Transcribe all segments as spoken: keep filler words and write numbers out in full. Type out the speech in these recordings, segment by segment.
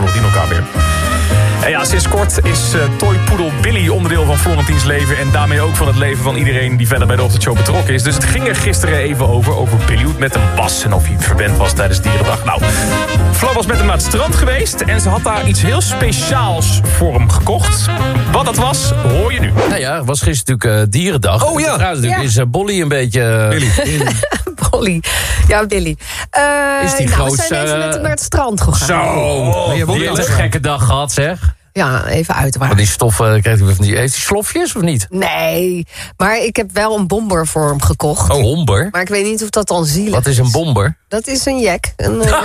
zien elkaar weer. En ja, sinds kort is uh, toypoedel Billy onderdeel van Florentins leven... en daarmee ook van het leven van iedereen die verder bij de ochtendshow betrokken is. Dus het ging er gisteren even over, over Billy, hoe het met hem was... en of hij verwend was tijdens Dierendag. Nou, Flo was met hem naar het strand geweest... en ze had daar iets heel speciaals voor hem gekocht. Wat dat was, hoor je nu. Nou ja, het was gisteren natuurlijk uh, Dierendag. Oh ja. Trouwens, ja. Is uh, Bolly een beetje... Uh, Billy. Bolly. Ja, Billy. Uh, Is die nou, groot, we zijn even uh, met hem naar het strand gegaan. Zo, Oh, die heeft een gekke dag gehad, zeg. Ja, even Maar uitwaarden. die stoffen, krijgt hij van die, heeft hij slofjes of niet? Nee, maar ik heb wel een bomber voor hem gekocht. Oh, bomber? Maar ik weet niet of dat dan zielig Wat is een bomber? Dat is een jack. Een, uh,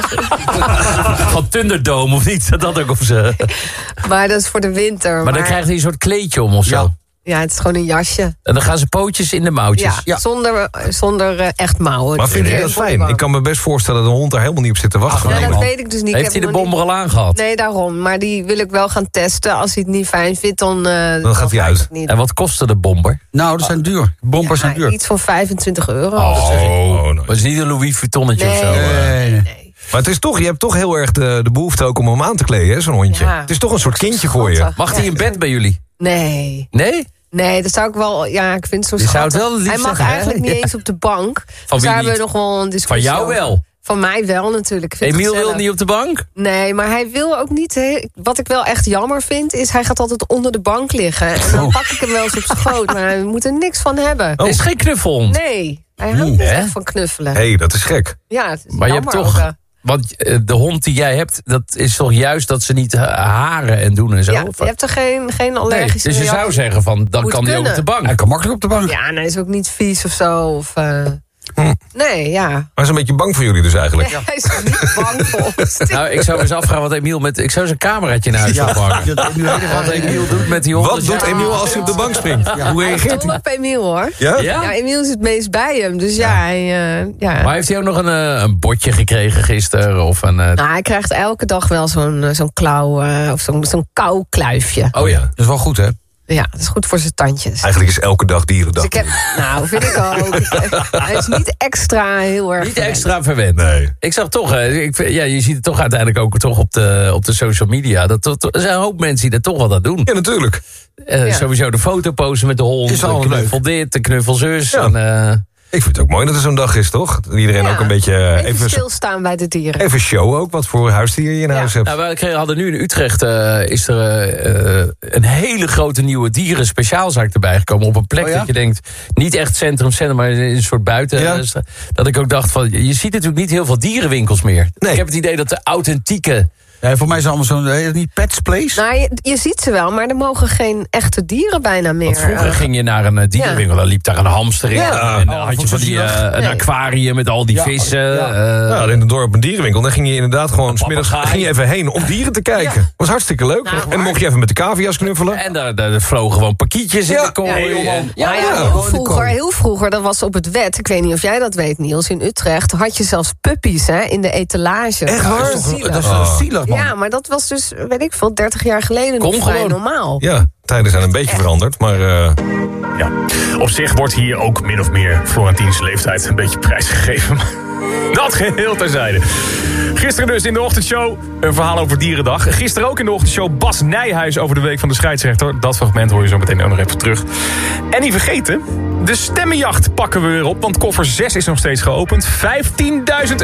Van Thunderdome of niet? Zat dat ook op ze? maar dat is voor de winter. Maar Maar, dan krijgt hij een soort kleedje om of zo. Ja. ja, het is gewoon een jasje. En dan gaan ze pootjes in de mouwtjes. Ja, Ja. zonder, zonder uh, echt mouwen. Maar vind je dat fijn? Ik kan me best voorstellen dat de hond daar helemaal niet op zit te wachten. Ja, Nee, dat man. weet ik dus niet. Ik Heeft hij heb de hem nog bomber al aangehad? niet- Nee, daarom. Maar die wil ik wel gaan testen. Als hij het niet fijn vindt, dan... Uh, Dan gaat hij ga uit. ik het niet. En wat kostte de bomber? Nou, dat zijn duur. Bompers Ja, zijn duur. iets van vijfentwintig euro. Oh, Oh, nou. maar het is niet een Louis Vuittonnetje of zo. Nee. eh. Nee, nee. Nee. Maar het is toch, je hebt toch heel erg de, de behoefte ook om hem aan te kleden, hè, zo'n hondje. Ja. Het is toch een soort kindje voor je. Schattig. Mag Ja. hij in bed bij jullie? Nee. Nee? Nee, dat zou ik wel... Ja, ik vind het zo Je zou het schattig. wel lief Hij mag zeggen, hè? eigenlijk niet Ja. eens op de bank. Van dus wie daar hebben we niet? nog wel een Van discussie jou over. wel? Van mij wel natuurlijk. Ik vind het Emiel wil gezellig. niet op de bank? Nee, maar hij wil ook niet... he- Wat ik wel echt jammer vind, is hij gaat altijd onder de bank liggen. En dan pak ik hem wel eens op zijn schoot. Maar hij moet er niks van hebben. Het is geen knuffelhond. Nee, hij houdt Oeh, niet hè? echt van knuffelen. Hé, hey, dat is gek. Ja, het is Maar je hebt jammer toch... ook, hè. Want eh, de hond die jij hebt, dat is toch juist dat ze niet eh, haren en doen en zo? Ja, Of- je hebt er geen, geen nee, allergische dus je zou reactie. zeggen van, dan Moet kan hij ook op de kunnen. bank. Hij kan makkelijk op de bank. Ja, en hij is ook niet vies of zo. Of, uh... Hm. Nee, ja. Maar hij is een beetje bang voor jullie dus eigenlijk. Nee, hij is er niet bang voor ons. Nou, ik zou eens afvragen wat Emiel met... Ik zou eens een cameraatje naar huis ophangen. Dat nu hele Wat Emiel doet met die hond. Wat is doet ja- Emiel als hij op de bank springt? Hoe reageert Kom hij? op Emiel, hoor. Ja? Ja? Ja, Emiel is het meest bij hem. Dus ja, hij... uh, ja. Maar heeft hij ook nog een, eh, een botje gekregen gisteren? Of een, eh, Nou, hij krijgt elke dag wel zo'n uh, zo'n klauw... Uh, of zo'n zo'n kauwkluifje. Oh ja. Dat is wel goed, hè? Ja, dat is goed voor zijn tandjes. Eigenlijk is elke dag dierendag. Dus ik heb... Nou, vind ik ook. Hij is niet extra heel erg... Niet extra verwend. Nee. Ik zag toch, eh, ik, vind- ja, je ziet het toch uiteindelijk ook toch op de, op de social media. Dat, dat, er zijn een hoop mensen die er toch wat aan doen. Ja, natuurlijk. Eh, Ja. Sowieso de foto posten met de hond. Is al de leuk. knuffel dit, de knuffel zus. Ja. En, eh, Ik vind het ook mooi dat er zo'n dag is, toch? Dat iedereen Ja. ook een beetje eh, Even, even, stilstaan bij de dieren. even show ook, wat voor huisdier je in Ja. huis hebt. nou, we kregen- hadden nu in Utrecht eh, is er eh, eh, een hele grote nieuwe dieren speciaalzaak erbij gekomen. Op een plek Oh ja? dat je denkt, niet echt centrum, centrum, maar in een soort buiten. Ja. Dus, dat ik ook dacht van, je ziet natuurlijk niet heel veel dierenwinkels meer. Nee. Ik heb het idee dat de authentieke... Ja, voor mij is het allemaal zo'n... heet het niet Pets Place? Nou, je, je ziet ze wel, maar er mogen geen echte dieren bijna meer. Want vroeger Uh, ging je naar een eh, dierenwinkel, dan liep daar een hamster in. Ja. En dan Oh, had je vond van ik die, zo eh, zielig. een Nee. aquarium met al die Ja. vissen. Ja. eh, Nou, in het dorp een dierenwinkel. Dan ging je inderdaad gewoon... 's middags papegaai. ging je even heen om dieren te kijken. Was hartstikke leuk. Nou, en dan mocht je even met de cavia's knuffelen. En daar, daar vlogen gewoon pakietjes in Ja. de kooi. Ja, en- Nou ja, ja. heel, Gewoon de vroeger, kooi. heel vroeger, dat was op het wet. Ik weet niet of jij dat weet, Niels. In Utrecht had je zelfs puppies hè, in de etalage. Echt Dat waar? was Dat is toch- zielig. dat is wel Oh. zielig, man. Ja, maar dat was dus, weet ik veel, dertig jaar geleden Kom nog vrij gewoon. normaal. Ja, tijden zijn een beetje veranderd. Maar eh, Ja. Op zich wordt hier ook min of meer Florentins leeftijd een beetje prijsgegeven. Dat geheel terzijde. Gisteren dus in de ochtendshow een verhaal over Dierendag. Gisteren ook in de ochtendshow Bas Nijhuis over de week van de scheidsrechter. Dat fragment hoor je zo meteen ook nog even terug. En niet vergeten, de stemmenjacht pakken we weer op. Want koffer zes is nog steeds geopend. vijftienduizend